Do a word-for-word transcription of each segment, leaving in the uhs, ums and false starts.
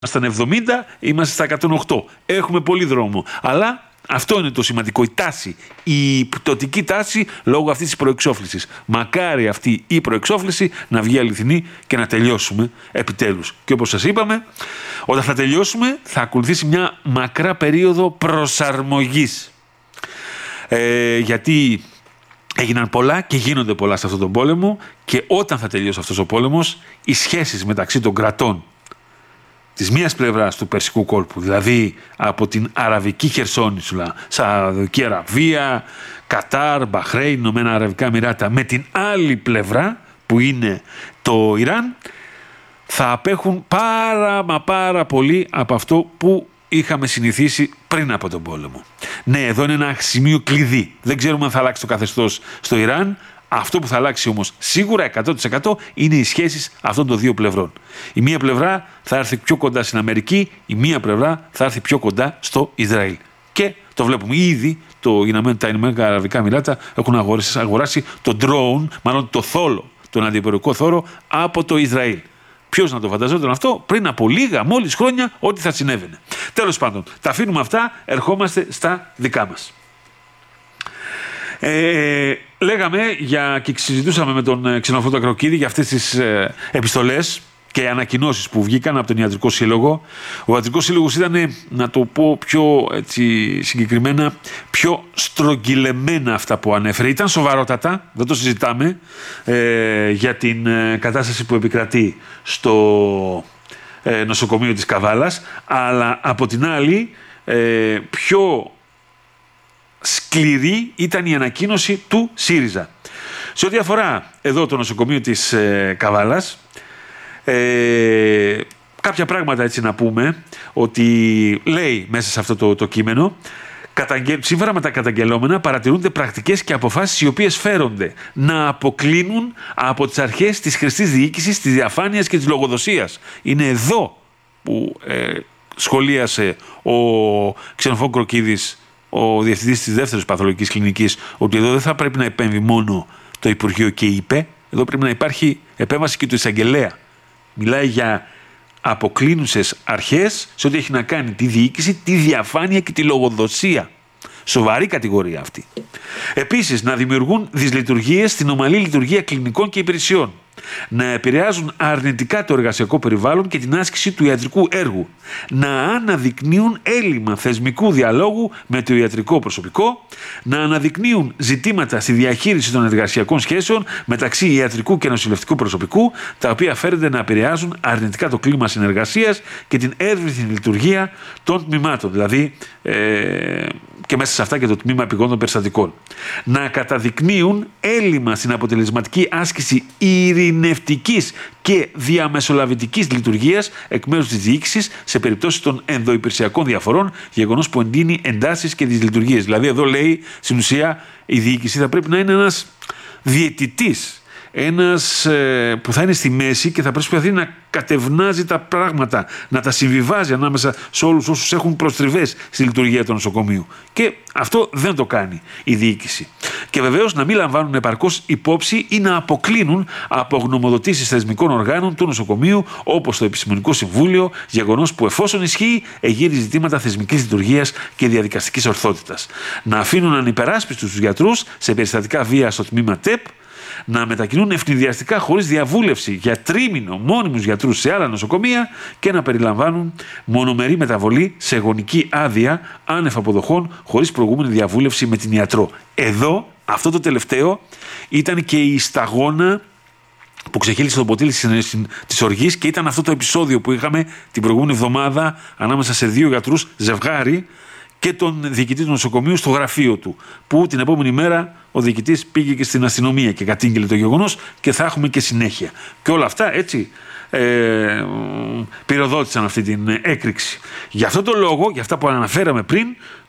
Στα εβδομήντα, είμαστε στα εκατόν οκτώ. Έχουμε πολύ δρόμο. Αλλά αυτό είναι το σημαντικό. Η τάση, η πτωτική τάση λόγω αυτής της προεξόφλησης. Μακάρι αυτή η προεξόφληση να βγει αληθινή και να τελειώσουμε επιτέλους. Και όπως σας είπαμε, όταν θα τελειώσουμε, θα ακολουθήσει μια μακρά περίοδο προσαρμογής. Ε, γιατί έγιναν πολλά και γίνονται πολλά σε αυτόν τον πόλεμο, και όταν θα τελειώσει αυτός ο πόλεμος, οι σχέσεις μεταξύ των κρατών της μίας πλευράς του Περσικού κόλπου, δηλαδή από την Αραβική Χερσόνησουλα, Σαουδική Αραβία, Κατάρ, Μπαχρέιν, Ηνωμένα Αραβικά Εμιράτα, με την άλλη πλευρά που είναι το Ιράν, θα απέχουν πάρα μα πάρα πολύ από αυτό που είχαμε συνηθίσει πριν από τον πόλεμο. Ναι, εδώ είναι ένα σημείο κλειδί. Δεν ξέρουμε αν θα αλλάξει το καθεστώς στο Ιράν. Αυτό που θα αλλάξει όμως σίγουρα εκατό τοις εκατό είναι οι σχέσεις αυτών των δύο πλευρών. Η μία πλευρά θα έρθει πιο κοντά στην Αμερική, η μία πλευρά θα έρθει πιο κοντά στο Ισραήλ. Και το βλέπουμε ήδη, το, τα Ηνωμένα Αραβικά Εμιράτα έχουν αγοράσει, αγοράσει το drone, μάλλον το θόλο, τον αντιπορικό θώρο από το Ισραήλ. Ποιος να το φανταζόταν αυτό πριν από λίγα μόλις χρόνια ότι θα συνέβαινε. Τέλος πάντων, τα αφήνουμε αυτά, ερχόμαστε στα δικά μας. Ε, λέγαμε για, και συζητούσαμε με τον Ξενοφόντα Κροκίδη για αυτές τις ε, επιστολές και ανακοινώσεις που βγήκαν από τον Ιατρικό Σύλλογο. Ο Ιατρικός Σύλλογος ήταν, να το πω πιο έτσι, συγκεκριμένα, πιο στρογγυλεμένα αυτά που ανέφερε. Ήταν σοβαρότατα, δεν το συζητάμε, ε, για την ε, κατάσταση που επικρατεί στο ε, νοσοκομείο της Καβάλας, αλλά από την άλλη ε, πιο σκληρή ήταν η ανακοίνωση του ΣΥΡΙΖΑ. Σε ό,τι αφορά εδώ το νοσοκομείο της ε, Καβάλας, ε, κάποια πράγματα έτσι να πούμε, ότι λέει μέσα σε αυτό το, το κείμενο, σύμφωνα με τα καταγγελόμενα παρατηρούνται πρακτικές και αποφάσεις οι οποίες φέρονται να αποκλίνουν από τις αρχές της χρηστής διοίκησης, της διαφάνειας και της λογοδοσίας. Είναι εδώ που ε, σχολίασε ο Ξενοφών Κροκίδης, ο διευθυντής της δεύτερης παθολογικής κλινικής, ότι εδώ δεν θα πρέπει να επέμβει μόνο το Υπουργείο και η ΥΠΕ, εδώ πρέπει να υπάρχει επέμβαση και του εισαγγελέα. Μιλάει για αποκλίνουσες αρχές σε ό,τι έχει να κάνει τη διοίκηση, τη διαφάνεια και τη λογοδοσία. Σοβαρή κατηγορία αυτή. Επίσης, να δημιουργούν δυσλειτουργίες στην ομαλή λειτουργία κλινικών και υπηρεσιών. Να επηρεάζουν αρνητικά το εργασιακό περιβάλλον και την άσκηση του ιατρικού έργου. Να αναδεικνύουν έλλειμμα θεσμικού διαλόγου με το ιατρικό προσωπικό. Να αναδεικνύουν ζητήματα στη διαχείριση των εργασιακών σχέσεων μεταξύ ιατρικού και νοσηλευτικού προσωπικού, τα οποία φέρονται να επηρεάζουν αρνητικά το κλίμα συνεργασίας και την εύρυθμη λειτουργία των τμήματων. Δηλαδή, ε, και μέσα σε αυτά και το τμήμα επιγόντων περιστατικών. Να καταδεικνύουν έλλειμμα στην αποτελεσματική άσκηση ειρηνευτικής και διαμεσολαβητικής λειτουργίας εκ μέρους της διοίκησης σε περιπτώσεις των ενδοϊπηρεσιακών διαφορών, γεγονός που εντείνει εντάσεις και δυσλειτουργίες. Δηλαδή, εδώ λέει στην ουσία η διοίκηση θα πρέπει να είναι ένας διαιτητής. Ένας ε, που θα είναι στη μέση και θα προσπαθεί να κατευνάζει τα πράγματα, να τα συμβιβάζει ανάμεσα σε όλους όσους έχουν προστριβές στη λειτουργία του νοσοκομείου. Και αυτό δεν το κάνει η διοίκηση. Και βεβαίως να μην λαμβάνουν επαρκώς υπόψη ή να αποκλίνουν από γνωμοδοτήσεις θεσμικών οργάνων του νοσοκομείου, όπως το Επιστημονικό Συμβούλιο, γεγονός που εφόσον ισχύει εγείρει ζητήματα θεσμικής λειτουργίας και διαδικαστικής ορθότητας. Να αφήνουν ανυπεράσπιστους τους γιατρούς σε περιστατικά βία στο τμήμα ΤΕΠ, να μετακινούν ευνηδιαστικά χωρίς διαβούλευση για τρίμηνο μόνιμους γιατρούς σε άλλα νοσοκομεία και να περιλαμβάνουν μονομερή μεταβολή σε γονική άδεια άνευ αποδοχών χωρίς προηγούμενη διαβούλευση με την ιατρό. Εδώ, αυτό το τελευταίο, ήταν και η σταγόνα που ξεχύλισε το ποτήρι της οργής και ήταν αυτό το επεισόδιο που είχαμε την προηγούμενη εβδομάδα ανάμεσα σε δύο γιατρούς, ζευγάρι, και τον διοικητή του νοσοκομείου στο γραφείο του, που την επόμενη μέρα ο διοικητής πήγε και στην αστυνομία και κατήγγειλε το γεγονός και θα έχουμε και συνέχεια. Και όλα αυτά έτσι ε, πυροδότησαν αυτή την έκρηξη. Γι' αυτό το λόγο, για αυτά που αναφέραμε πριν,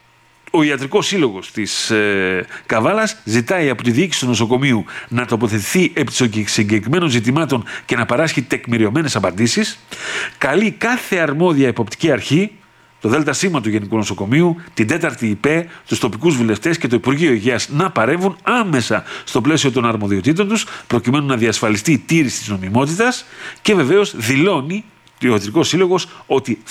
ο Ιατρικός Σύλλογος της ε, Καβάλας ζητάει από τη διοίκηση του νοσοκομείου να τοποθετηθεί επί των συγκεκριμένων ζητημάτων και να παράσχει τεκμηριωμένες απαντήσεις. Καλεί κάθε αρμόδια εποπτική αρχή, το ΔΣ του Γενικού Νοσοκομείου, την τέταρτη ΥΠΕ, τους τοπικούς βουλευτές και το Υπουργείο Υγείας να παρέμβουν άμεσα στο πλαίσιο των αρμοδιοτήτων τους, προκειμένου να διασφαλιστεί η τήρηση της νομιμότητας, και βεβαίως δηλώνει Ιατρικός Σύλλογος ότι